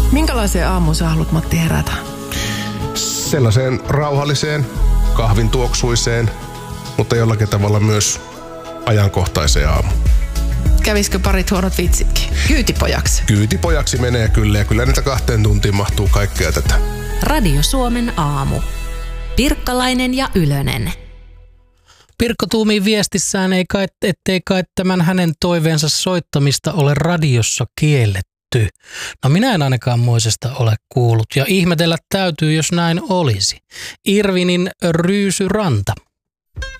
Minkälaiseen aamuun sä haluat, Matti, herätä? Sellaiseen rauhalliseen, kahvin tuoksuiseen, mutta jollakin tavalla myös ajankohtaiseen aamuun. Kävisikö parit huonot vitsitkin? Kyytipojaksi? Kyytipojaksi menee kyllä, ja kyllä niitä 2 tuntiin mahtuu kaikkea tätä. Radio Suomen aamu. Pirkkalainen ja Ylönen. Pirkko tuumii viestissään, ettei kai tämän hänen toiveensa soittamista ole radiossa kielletty. No minä en ainakaan moisesta ole kuullut, ja ihmetellä täytyy, jos näin olisi. Irvinin Ryysyranta.